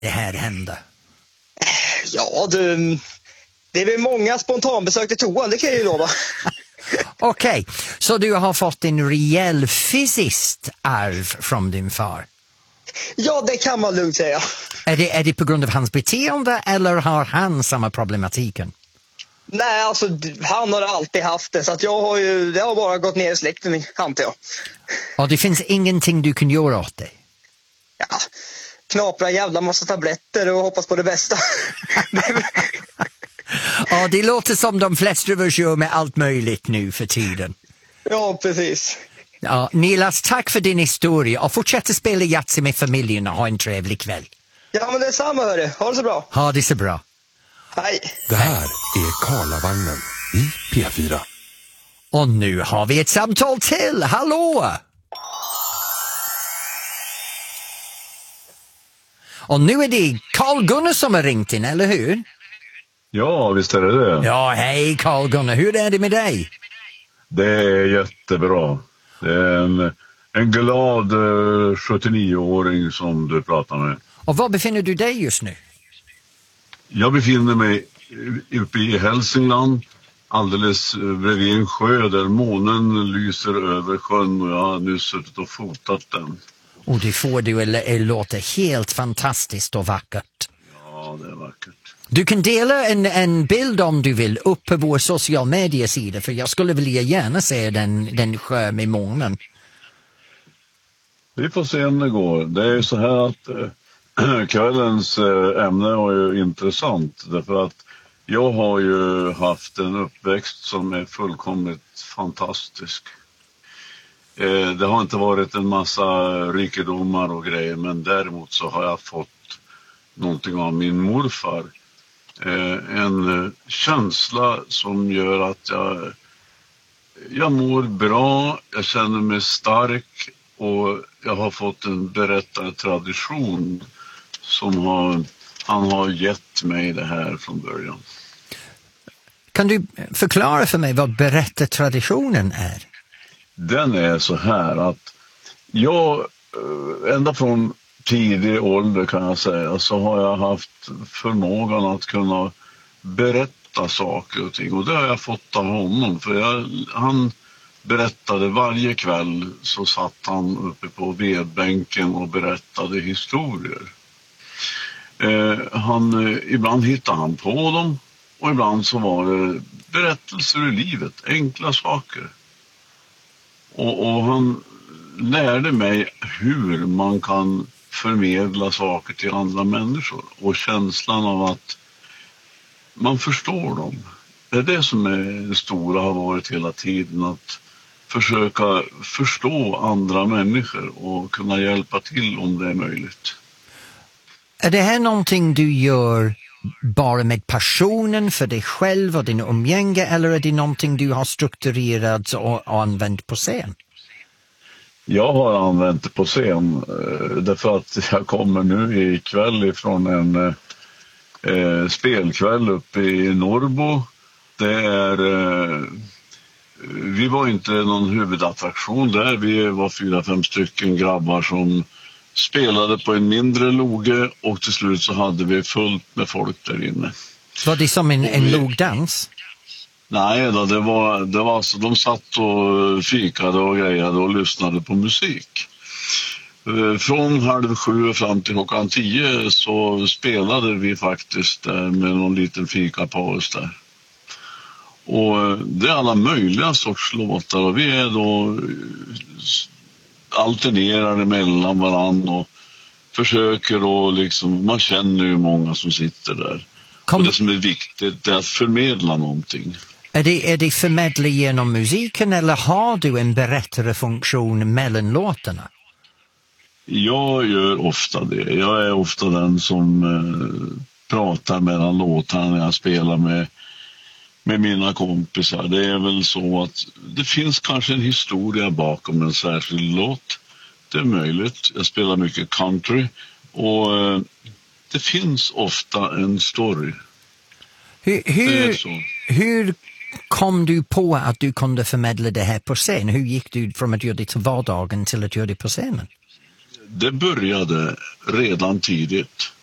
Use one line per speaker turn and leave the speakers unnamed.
det här hände?
Ja, det är väl många spontanbesök till toan, det kan jag ju lova.
Okej, så du har fått en rejäl fysiskt arv från din far?
Ja, det kan man lugnt säga.
Är det på grund av hans beteende eller har han samma problematiken?
Nej, alltså han har alltid haft det, så att det har bara gått ner i släkten, antar jag.
Och det finns ingenting du kan göra åt det?
Ja, knapra en jävla massa tabletter och hoppas på det bästa.
Ja, det låter som de flesta av oss gör med allt möjligt nu för tiden.
Ja, precis.
Ja, Nilas, tack för din historia och fortsätt spela Yatzy med familjen och ha en trevlig kväll.
Ja, men det är samma, hörru. Ha det så bra.
Ha det så bra.
Hej.
Det här är Karlavagnen i P4.
Och nu har vi ett samtal till. Hallå! Och nu är det Carl-Gunnar som har ringt in, eller hur?
Ja, visst är det.
Ja, hej Carl-Gunnar. Hur är det med dig?
Det är jättebra. Det är en glad 79-åring som du pratar med.
Och var befinner du dig just nu?
Jag befinner mig uppe i Hälsingland, alldeles bredvid en sjö där månen lyser över sjön, och jag har nyss suttit och fotat den.
Och det får du låter helt fantastiskt och vackert.
Ja, det är vackert.
Du kan dela en bild om du vill upp på vår social mediesida, för jag skulle vilja gärna se den sjö med månen.
Vi får se om det går. Det är ju så här att kvällens ämne var ju intressant, därför att jag har ju haft en uppväxt som är fullkomligt fantastisk. Det har inte varit en massa rikedomar och grejer, men däremot så har jag fått någonting av min morfar. En känsla som gör att jag mår bra, jag känner mig stark, och jag har fått en berättartradition som han har gett mig det här från början.
Kan du förklara för mig vad berättartraditionen är?
Den är så här att jag, ända från tidig ålder kan jag säga, så har jag haft förmågan att kunna berätta saker och ting. Och det har jag fått av honom, för han berättade varje kväll, så satt han uppe på vedbänken och berättade historier. Ibland hittade han på dem, och ibland så var det berättelser ur livet, enkla saker. Och han lärde mig hur man kan förmedla saker till andra människor, och känslan av att man förstår dem. Det är det som är det stora, har varit hela tiden, att försöka förstå andra människor och kunna hjälpa till om det är möjligt.
Är det här någonting du gör bara med passionen för dig själv och din umgänge, eller är det någonting du har strukturerat och använt på scen?
Jag har använt det på scen därför att jag kommer nu ikväll ifrån en spelkväll uppe i Norrbo. Vi var inte någon huvudattraktion där. Vi var 4-5 stycken grabbar som spelade på en mindre loge, och till slut så hade vi fullt med folk där inne.
Var det som en logdans?
Nej då, det var alltså, de satt och fikade och grejade och lyssnade på musik. Från 6:30 fram till 10:00 så spelade vi faktiskt med någon liten fikapaus där. Och det är alla möjliga sorts låtar, och vi är då alternerar mellan varann och försöker, och liksom, man känner ju många som sitter där. Och det som är viktigt är att förmedla någonting.
Är det förmedla genom musiken, eller har du en berättarfunktion mellan låtarna?
Jag gör ofta det. Jag är ofta den som pratar mellan låtarna när jag spelar med mina kompisar. Det är väl så att det finns kanske en historia bakom en särskild låt. Det är möjligt. Jag spelar mycket country, och det finns ofta en story.
Hur kom du på att du kunde förmedla det här på scen? Hur gick du från att göra det till vardagen till att göra det på scenen?
Det började redan tidigt.